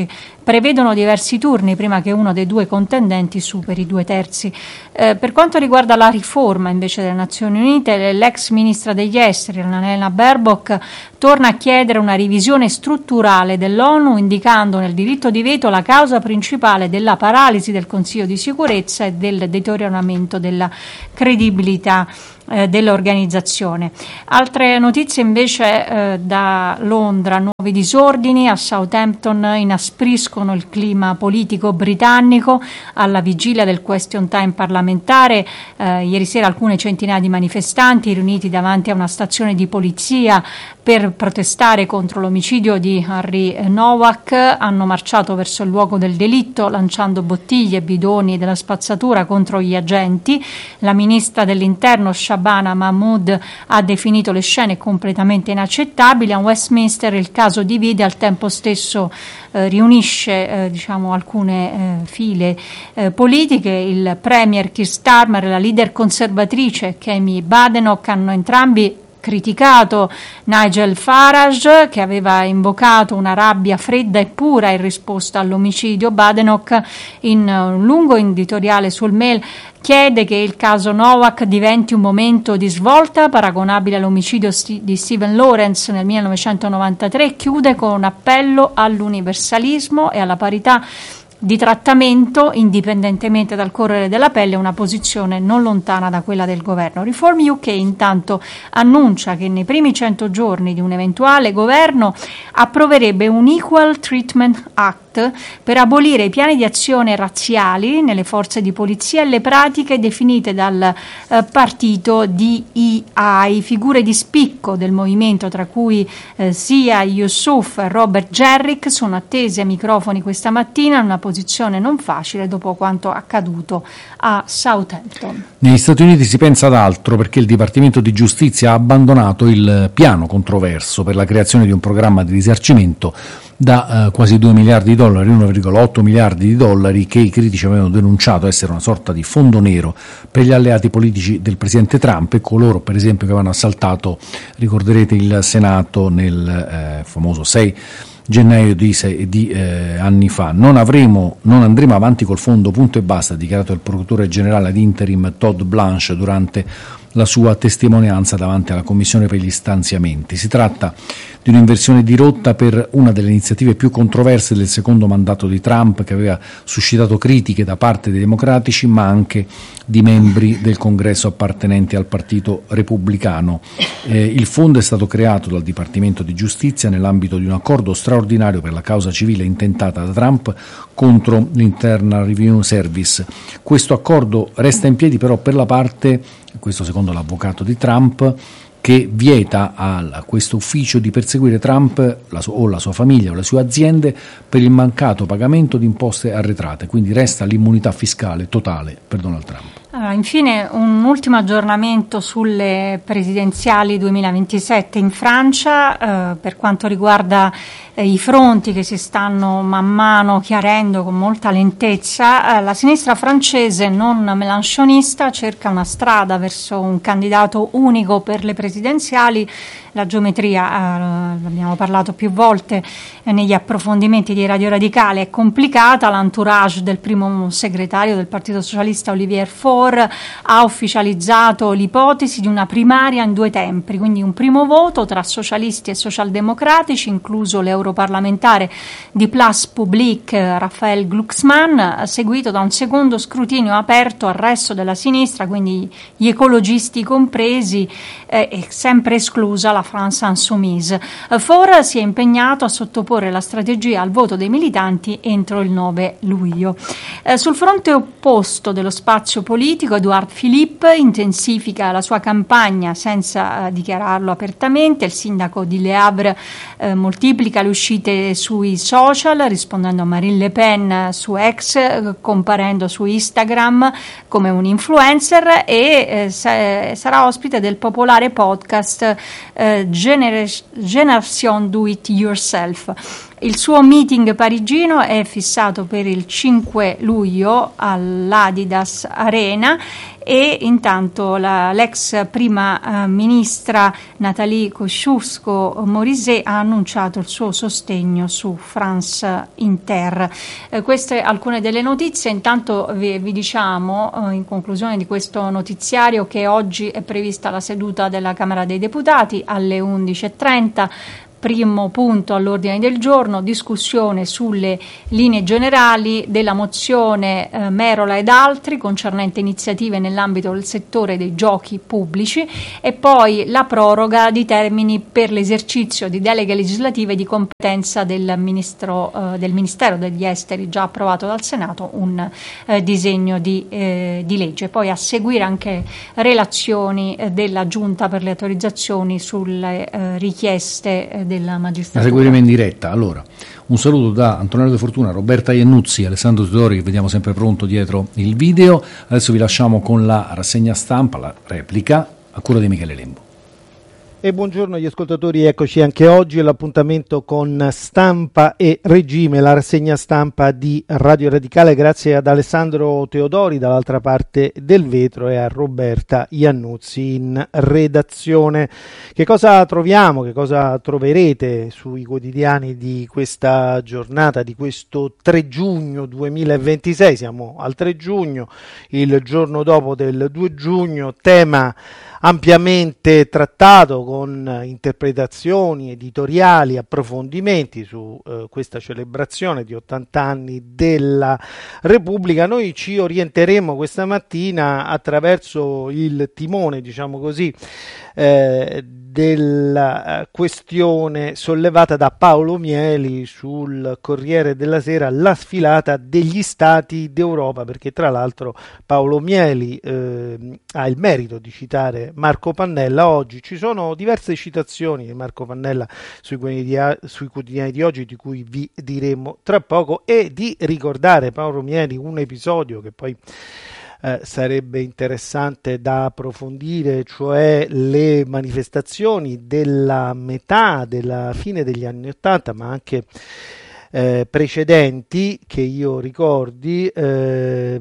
prevedono diversi turni prima che uno dei due contendenti superi i due terzi. Eh, per quanto riguarda la riforma invece delle Nazioni Unite, l'ex ministra degli esteri Annalena Baerbock torna a chiedere una revisione strutturale dell'ONU, indicando nel diritto di veto la causa principale della paralisi del Consiglio di sicurezza e del deterioramento della credibilità eh, dell'organizzazione. Altre notizie invece eh, da Londra: nuovi disordini a Southampton inaspriscono il clima politico britannico alla vigilia del question time parlamentare. Eh, ieri sera alcune centinaia di manifestanti riuniti davanti a una stazione di polizia per protestare contro l'omicidio di Harry Nowak hanno marciato verso il luogo del delitto lanciando bottiglie e bidoni della spazzatura contro gli agenti. La ministra dell'interno Shabana Mahmood ha definito le scene completamente inaccettabili. A Westminster il caso divide, al tempo stesso eh, riunisce eh, diciamo alcune eh, file eh, politiche. Il premier Keir Starmer e la leader conservatrice Kemi Badenoch hanno entrambi criticato Nigel Farage, che aveva invocato una rabbia fredda e pura in risposta all'omicidio. Badenoch, in un lungo editoriale sul Mail, chiede che il caso Nowak diventi un momento di svolta paragonabile all'omicidio di Stephen Lawrence nel millenovecentonovantatré e chiude con un appello all'universalismo e alla parità di trattamento indipendentemente dal correre della pelle, una posizione non lontana da quella del governo. Reform U K intanto annuncia che nei primi cento giorni di un eventuale governo approverebbe un Equal Treatment Act per abolire i piani di azione razziali nelle forze di polizia e le pratiche definite dal eh, partito D E I. Figure di spicco del movimento, tra cui eh, sia Yusuf e Robert Jerrick, sono attesi ai microfoni questa mattina in una posizione non facile dopo quanto accaduto a Southampton. Negli Stati Uniti si pensa ad altro, perché il Dipartimento di Giustizia ha abbandonato il piano controverso per la creazione di un programma di risarcimento da eh, quasi due miliardi di dollari, uno virgola otto miliardi di dollari, che i critici avevano denunciato essere una sorta di fondo nero per gli alleati politici del presidente Trump e coloro, per esempio, che avevano assaltato, ricorderete, il Senato nel eh, famoso sei gennaio di, sei, di eh, anni fa. Non avremo, non andremo avanti col fondo, punto e basta, ha dichiarato il procuratore generale ad interim Todd Blanche durante la sua testimonianza davanti alla Commissione per gli stanziamenti. Si tratta di un'inversione di rotta per una delle iniziative più controverse del secondo mandato di Trump, che aveva suscitato critiche da parte dei democratici ma anche di membri del Congresso appartenenti al Partito Repubblicano. Eh, il fondo è stato creato dal Dipartimento di Giustizia nell'ambito di un accordo straordinario per la causa civile intentata da Trump contro l'Internal Revenue Service. Questo accordo resta in piedi però per la parte, questo secondo l'avvocato di Trump, che vieta a questo ufficio di perseguire Trump la su- o la sua famiglia o le sue aziende per il mancato pagamento di imposte arretrate, quindi resta l'immunità fiscale totale per Donald Trump. Allora, infine un ultimo aggiornamento sulle presidenziali duemilaventisette in Francia, eh, per quanto riguarda eh, i fronti che si stanno man mano chiarendo con molta lentezza. Eh, la sinistra francese non melanchonista cerca una strada verso un candidato unico per le presidenziali. La geometria, eh, abbiamo parlato più volte eh, negli approfondimenti di Radio Radicale, è complicata. L'entourage del primo segretario del Partito Socialista Olivier Faure ha ufficializzato l'ipotesi di una primaria in due tempi, quindi un primo voto tra socialisti e socialdemocratici, incluso l'europarlamentare di Place Publique Raphael Glucksmann, seguito da un secondo scrutinio aperto al resto della sinistra, quindi gli ecologisti compresi, eh, e sempre esclusa la France Insoumise. Faure si è impegnato a sottoporre la strategia al voto dei militanti entro il nove luglio. Eh, sul fronte opposto dello spazio politico, Edouard Philippe intensifica la sua campagna senza eh, dichiararlo apertamente. Il sindaco di Le Havre eh, moltiplica le uscite sui social, rispondendo a Marine Le Pen su X, eh, comparendo su Instagram come un influencer, e eh, sa- sarà ospite del popolare podcast eh, Gener- Generation Do It Yourself. Il suo meeting parigino è fissato per il cinque luglio all'Adidas Arena e intanto la, l'ex prima eh, ministra Nathalie Kosciusko-Morizet ha annunciato il suo sostegno su France Inter. Eh, queste alcune delle notizie. Intanto vi, vi diciamo eh, in conclusione di questo notiziario che oggi è prevista la seduta della Camera dei Deputati alle undici e trenta. Primo punto all'ordine del giorno, discussione sulle linee generali della mozione eh, Merola ed altri concernente iniziative nell'ambito del settore dei giochi pubblici, e poi la proroga di termini per l'esercizio di deleghe legislative di competenza del, ministro, eh, del Ministero degli Esteri, già approvato dal Senato, un eh, disegno di, eh, di legge. Poi a seguire anche relazioni eh, della Giunta per le autorizzazioni sulle eh, richieste eh, della magistratura. La seguiremo in diretta. Allora, un saluto da Antonello De Fortuna, Roberta Iannuzzi, Alessandro Tudori, che vediamo sempre pronto dietro il video. Adesso vi lasciamo con la rassegna stampa, la replica, a cura di Michele Lembo. E buongiorno agli ascoltatori, eccoci anche oggi all'appuntamento con Stampa e Regime, la rassegna stampa di Radio Radicale, grazie ad Alessandro Teodori dall'altra parte del vetro e a Roberta Iannuzzi in redazione. Che cosa troviamo, che cosa troverete sui quotidiani di questa giornata, di questo tre giugno duemilaventisei? Siamo al tre giugno, il giorno dopo del due giugno, tema ampiamente trattato con interpretazioni, editoriali, approfondimenti su eh, questa celebrazione di ottanta anni della Repubblica. Noi ci orienteremo questa mattina attraverso il timone, diciamo così, eh, della questione sollevata da Paolo Mieli sul Corriere della Sera, la sfilata degli Stati d'Europa, perché tra l'altro Paolo Mieli eh, ha il merito di citare Marco Pannella. Oggi ci sono diverse citazioni di Marco Pannella sui quotidiani, sui quotidiani di oggi, di cui vi diremo tra poco, e di ricordare Paolo Mieli un episodio che poi Eh, sarebbe interessante da approfondire, cioè le manifestazioni della metà, della fine degli anni Ottanta, ma anche eh, precedenti, che io ricordi, eh,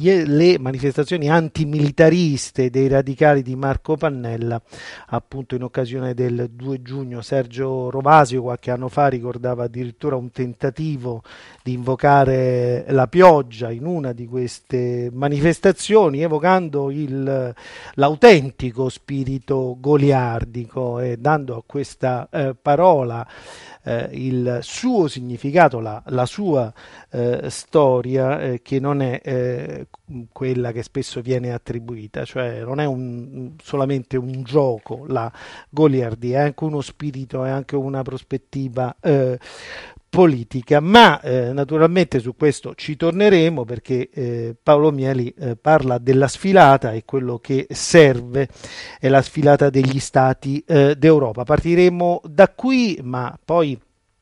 le manifestazioni antimilitariste dei radicali di Marco Pannella, appunto in occasione del due giugno. Sergio Rovasio qualche anno fa ricordava addirittura un tentativo di invocare la pioggia in una di queste manifestazioni, evocando il, l'autentico spirito goliardico e dando a questa eh, parola eh, il suo significato, la, la sua eh, storia, eh, che non è eh, quella che spesso viene attribuita, cioè non è un, solamente un gioco la goliardia, è anche uno spirito, è anche una prospettiva eh, politica, ma eh, naturalmente su questo ci torneremo, perché eh, Paolo Mieli eh, parla della sfilata, e quello che serve è la sfilata degli Stati eh, d'Europa. Partiremo da qui, ma poi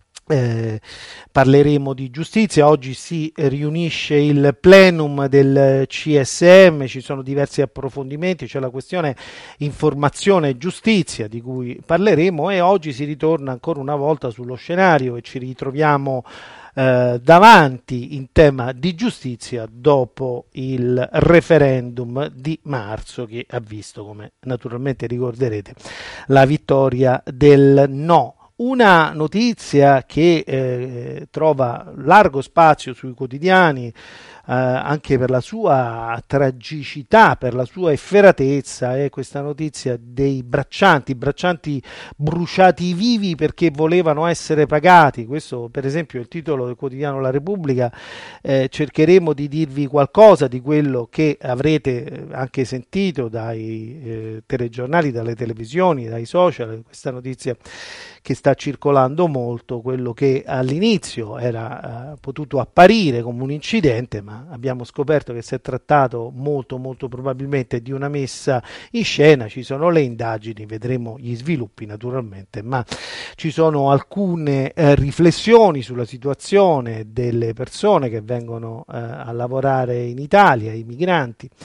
Eh, parleremo di giustizia. Oggi si riunisce il plenum del C S M, ci sono diversi approfondimenti, c'è la questione informazione e giustizia di cui parleremo, e oggi si ritorna ancora una volta sullo scenario e ci ritroviamo eh, davanti in tema di giustizia dopo il referendum di marzo, che ha visto, come naturalmente ricorderete, la vittoria del no. Una notizia che eh, trova largo spazio sui quotidiani, eh, anche per la sua tragicità, per la sua efferatezza, è questa notizia dei braccianti, braccianti bruciati vivi perché volevano essere pagati. Questo, per esempio, è il titolo del quotidiano La Repubblica. Eh, cercheremo di dirvi qualcosa di quello che avrete anche sentito dai eh, telegiornali, dalle televisioni, dai social. Questa notizia che sta circolando molto, quello che all'inizio era eh, potuto apparire come un incidente, ma abbiamo scoperto che si è trattato molto molto probabilmente di una messa in scena. Ci sono le indagini, vedremo gli sviluppi naturalmente, ma ci sono alcune eh, riflessioni sulla situazione delle persone che vengono eh, a lavorare in Italia, i migranti.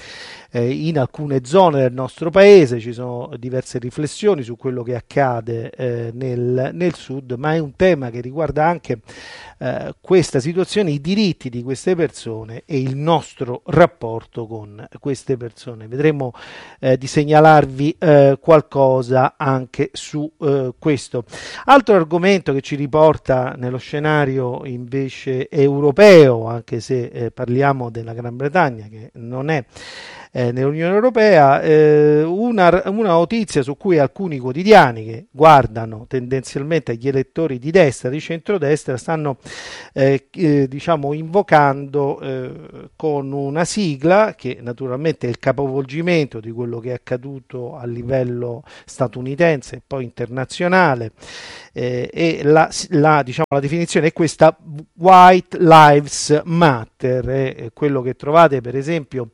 eh, in alcune zone del nostro paese. Ci sono diverse riflessioni su quello che accade eh, nel, nel sud, ma è un tema che riguarda anche eh, questa situazione, i diritti di queste persone e il nostro rapporto con queste persone. Vedremo eh, di segnalarvi eh, qualcosa anche su eh, questo. Altro argomento che ci riporta nello scenario invece europeo, anche se eh, parliamo della Gran Bretagna che non è eh, nell'Unione Europea, eh, una, una notizia su cui alcuni quotidiani che guardano tendenzialmente agli elettori di destra, di centrodestra, stanno eh, eh, diciamo invocando eh, con una sigla che naturalmente è il capovolgimento di quello che è accaduto a livello statunitense e poi internazionale, eh, e la, la, diciamo, la definizione è questa: White Lives Matter, è quello che trovate per esempio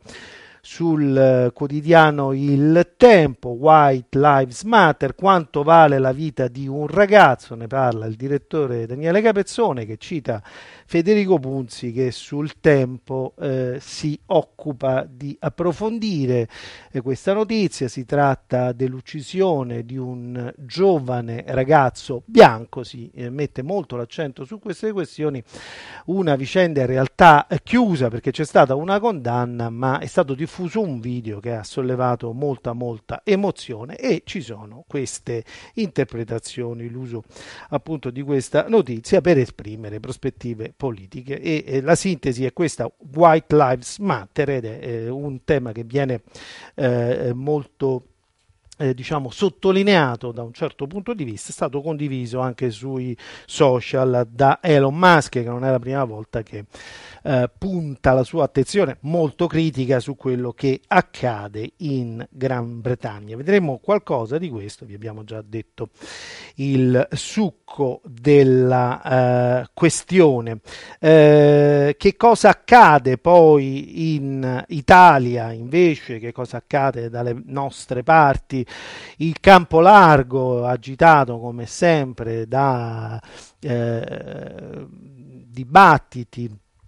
sul quotidiano Il Tempo. White Lives Matter, quanto vale la vita di un ragazzo, ne parla il direttore Daniele Capezzone, che cita Federico Punzi, che sul Tempo eh, si occupa di approfondire eh, questa notizia. Si tratta dell'uccisione di un giovane ragazzo bianco, si eh, mette molto l'accento su queste questioni, una vicenda in realtà chiusa perché c'è stata una condanna, ma è stato diffuso un video che ha sollevato molta molta emozione e ci sono queste interpretazioni, l'uso appunto di questa notizia per esprimere prospettive politiche, e, e la sintesi è questa: White Lives Matter, ed è eh, un tema che viene eh, molto Eh, diciamo sottolineato da un certo punto di vista, è stato condiviso anche sui social da Elon Musk, che non è la prima volta che eh, punta la sua attenzione molto critica su quello che accade in Gran Bretagna. Vedremo qualcosa di questo, vi abbiamo già detto il succo della eh, questione. Eh, che cosa accade poi in Italia invece, che cosa accade dalle nostre parti? Il campo largo, agitato come sempre da eh, dibattiti,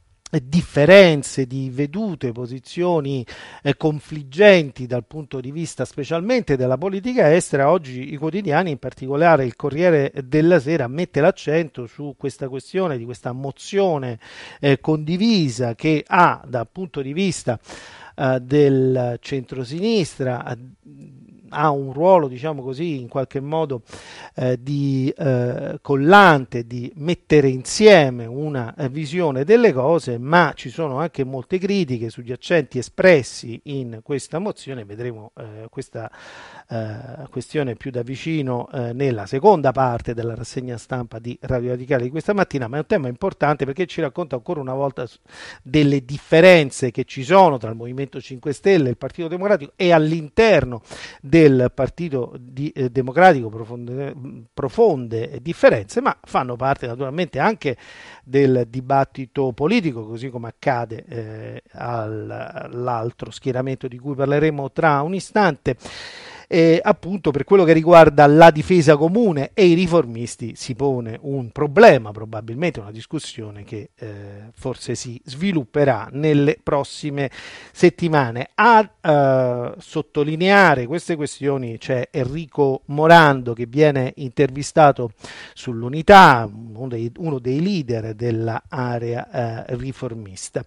differenze di vedute, posizioni eh, confliggenti dal punto di vista specialmente della politica estera. Oggi i quotidiani, in particolare il Corriere della Sera, mette l'accento su questa questione di questa mozione eh, condivisa che ha dal punto di vista eh, del centrosinistra ha un ruolo, diciamo così, in qualche modo eh, di eh, collante, di mettere insieme una eh, visione delle cose, ma ci sono anche molte critiche sugli accenti espressi in questa mozione. Vedremo eh, questa eh, questione più da vicino eh, nella seconda parte della rassegna stampa di Radio Radicale di questa mattina, ma è un tema importante perché ci racconta ancora una volta delle differenze che ci sono tra il Movimento cinque Stelle e il Partito Democratico, e all'interno del Partito di, eh, Democratico profonde, profonde differenze, ma fanno parte naturalmente anche del dibattito politico, così come accade eh, all'altro schieramento di cui parleremo tra un istante. E appunto per quello che riguarda la difesa comune e i riformisti si pone un problema, probabilmente una discussione che eh, forse si svilupperà nelle prossime settimane. A eh, sottolineare queste questioni c'è Enrico Morando, che viene intervistato sull'Unità, uno dei, uno dei leader dell'area eh, riformista.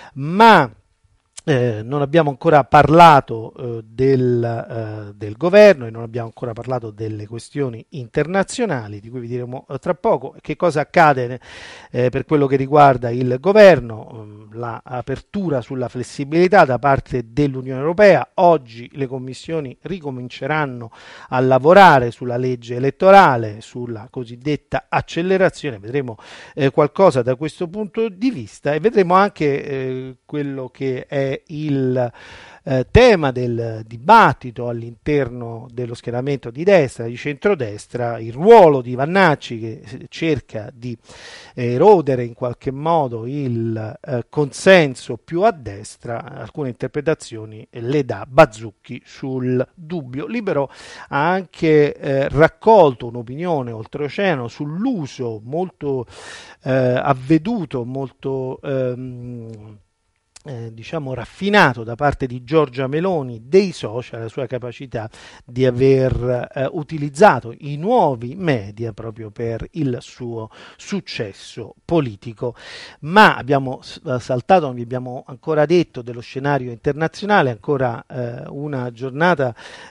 Ma Eh, non abbiamo ancora parlato eh, del, eh, del governo e non abbiamo ancora parlato delle questioni internazionali, di cui vi diremo eh, tra poco. Che cosa accade eh, per quello che riguarda il governo? L'apertura sulla flessibilità da parte dell'Unione Europea. Oggi le commissioni ricominceranno a lavorare sulla legge elettorale, sulla cosiddetta accelerazione. Vedremo eh, qualcosa da questo punto di vista, e vedremo anche eh, quello che è il eh, tema del dibattito all'interno dello schieramento di destra, di centrodestra, il ruolo di Vannacci, che cerca di erodere in qualche modo il eh, consenso più a destra. Alcune interpretazioni le dà Bazzucchi sul Dubbio Libero. Ha anche eh, raccolto un'opinione oltreoceano sull'uso molto eh, avveduto, molto ehm, Eh, diciamo raffinato da parte di Giorgia Meloni dei social, la sua capacità di aver eh, utilizzato i nuovi media proprio per il suo successo politico. Ma abbiamo saltato, non vi abbiamo ancora detto dello scenario internazionale, ancora eh, una giornata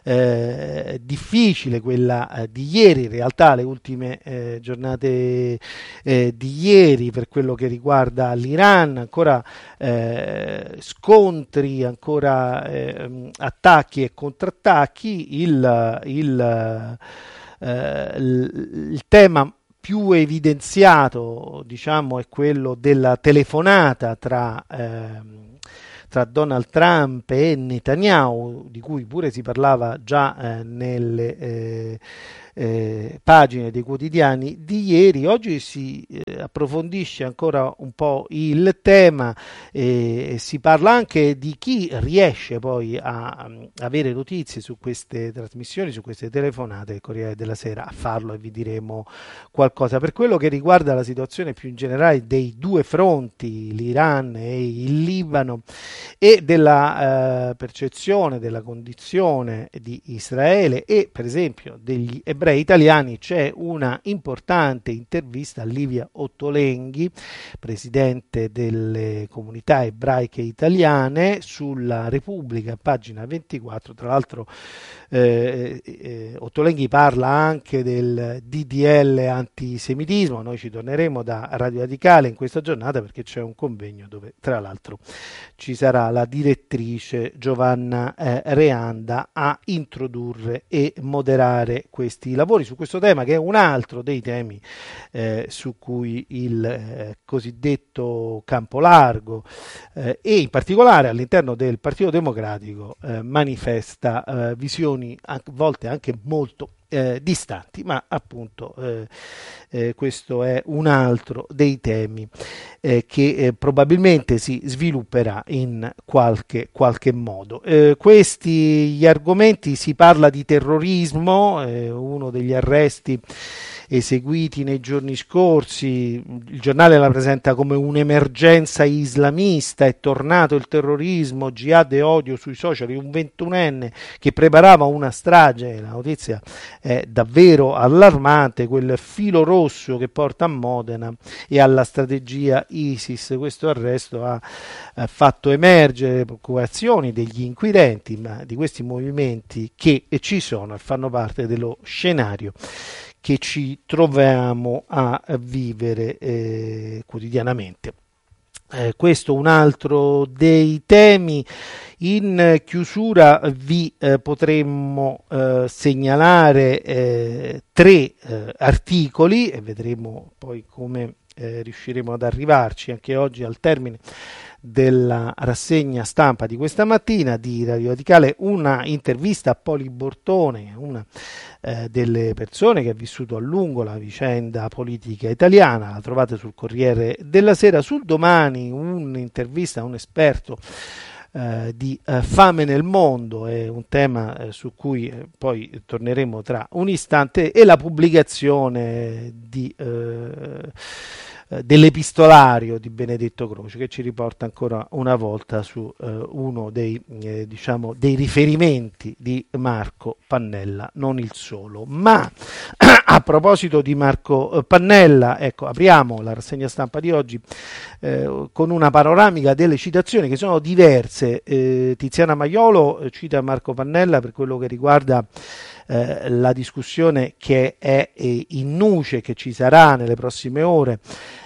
eh, difficile, quella eh, di ieri, in realtà le ultime eh, giornate eh, di ieri per quello che riguarda l'Iran, ancora eh, scontri, ancora eh, attacchi e contrattacchi. Il, il, eh, il, il tema più evidenziato, diciamo, è quello della telefonata tra eh, tra Donald Trump e Netanyahu, di cui pure si parlava già eh, nelle eh, eh, pagine dei quotidiani di ieri. Oggi si eh, approfondisce ancora un po' il tema e eh, si parla anche di chi riesce poi a, a avere notizie su queste trasmissioni, su queste telefonate del Corriere della Sera, a farlo e vi diremo qualcosa. Per quello che riguarda la situazione più in generale dei due fronti, l'Iran e il Libano, e della eh, percezione della condizione di Israele e per esempio degli ebrei italiani, c'è una importante intervista a Livia Ottolenghi, presidente delle comunità ebraiche italiane, sulla Repubblica, pagina ventiquattro. Tra l'altro eh, eh, Ottolenghi parla anche del D D L antisemitismo. Noi ci torneremo da Radio Radicale in questa giornata perché c'è un convegno dove tra l'altro ci sarà la direttrice Giovanna eh, Reanda a introdurre e moderare questi lavori su questo tema, che è un altro dei temi eh, su cui il eh, cosiddetto campo largo eh, e in particolare all'interno del Partito Democratico eh, manifesta eh, visioni a volte anche molto Eh, distanti, ma appunto eh, eh, questo è un altro dei temi eh, che eh, probabilmente si svilupperà in qualche, qualche modo. Eh, questi gli argomenti, si parla di terrorismo, eh, uno degli arresti eseguiti nei giorni scorsi, il giornale la presenta come un'emergenza islamista, è tornato il terrorismo, jihad e odio sui social, un ventunenne che preparava una strage. La notizia è davvero allarmante, quel filo rosso che porta a Modena e alla strategia ISIS. Questo arresto ha, ha fatto emergere preoccupazioni degli inquirenti, ma di questi movimenti che ci sono e fanno parte dello scenario che ci troviamo a vivere eh, quotidianamente. Eh, questo è un altro dei temi. In chiusura vi eh, potremmo eh, segnalare eh, tre eh, articoli e vedremo poi come eh, riusciremo ad arrivarci anche oggi al termine della rassegna stampa di questa mattina di Radio Radicale. Una intervista a Poli Bortone, una eh, delle persone che ha vissuto a lungo la vicenda politica italiana, la trovate sul Corriere della Sera. Sul Domani un'intervista a un esperto eh, di eh, fame nel mondo, è un tema eh, su cui eh, poi torneremo tra un istante, e la pubblicazione di eh, dell'epistolario di Benedetto Croce, che ci riporta ancora una volta su eh, uno dei, eh, diciamo, dei riferimenti di Marco Pannella, non il solo. Ma a proposito di Marco Pannella, ecco, apriamo la rassegna stampa di oggi eh, con una panoramica delle citazioni, che sono diverse. eh, Tiziana Maiolo eh, cita Marco Pannella per quello che riguarda Eh, la discussione che è eh, in nuce, che ci sarà nelle prossime ore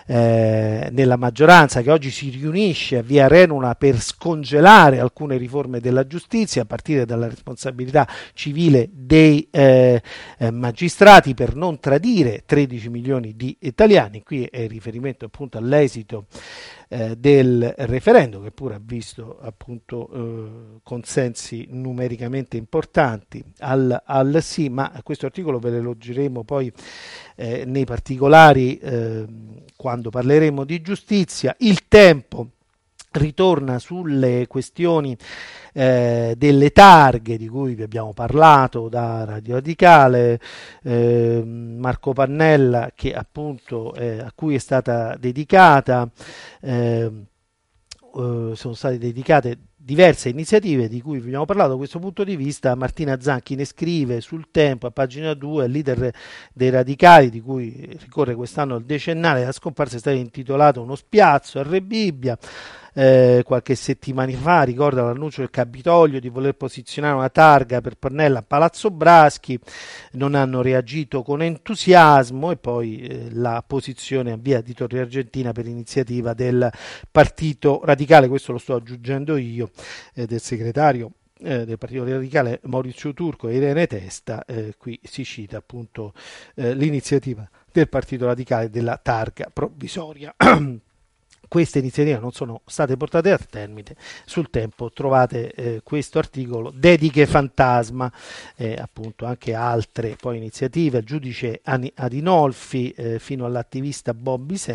eh, nella maggioranza, che oggi si riunisce a Via Renula per scongelare alcune riforme della giustizia, a partire dalla responsabilità civile dei eh, eh, magistrati per non tradire tredici milioni di italiani. Qui è riferimento appunto all'esito eh, del referendum, che pure ha visto appunto eh, consensi numericamente importanti al, al sì, ma questo articolo ve lo leggeremo poi eh, nei particolari eh, quando parleremo di giustizia. Il Tempo ritorna sulle questioni eh, delle targhe di cui vi abbiamo parlato da Radio Radicale, eh, Marco Pannella, che appunto eh, a cui è stata dedicata eh, eh, sono state dedicate diverse iniziative di cui vi abbiamo parlato. Da questo punto di vista Martina Zanchi ne scrive sul Tempo a pagina due: il leader dei radicali, di cui ricorre quest'anno il decennale della scomparsa, è stato intitolato Uno spiazzo a Re Bibbia. Eh, qualche settimana fa ricorda l'annuncio del Capitolio di voler posizionare una targa per Pannella a Palazzo Braschi, non hanno reagito con entusiasmo, e poi eh, la posizione a via di Torre Argentina per iniziativa del Partito Radicale, questo lo sto aggiungendo io, eh, del segretario eh, del Partito Radicale Maurizio Turco e Irene Testa. Eh, qui si cita appunto eh, l'iniziativa del Partito Radicale della targa provvisoria. Queste iniziative non sono state portate a termine. Sul Tempo trovate eh, questo articolo, dediche fantasma, eh, appunto anche altre poi iniziative, il giudice Adinolfi eh, fino all'attivista Bobby